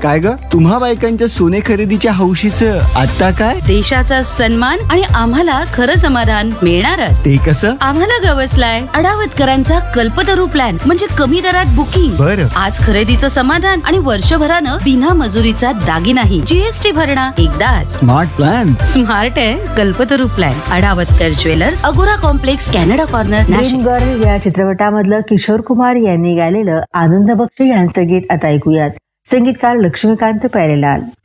काय ग, तुम्हा बायकांच्या सोने खरेदीच्या हौशीचं आता काय? देशाचा सन्मान आणि आम्हाला खरं समाधान मिळणारच. ते कसं? आम्हाला गवसलाय अडावतकरांचा कल्पतरू प्लॅन, म्हणजे कमी दरात बुकिंग. बरं. आज खरेदीचं समाधान आणि वर्षभरानं बिना मजुरीचा दागिनाही. जीएसटी भरणा एकदाच. Smart plan. स्मार्ट आहे कल्पतरू प्लॅन. अडावतकर ज्वेलर्स, अगोरा complex, Canada corner, Nashik. Dream girl या चित्रपटामधलं किशोर कुमार यांनी गायलेलं आनंद बक्षी यांचं गीत आता ऐकूयात. संगीतकार लक्ष्मीकांत प्यारेलाल.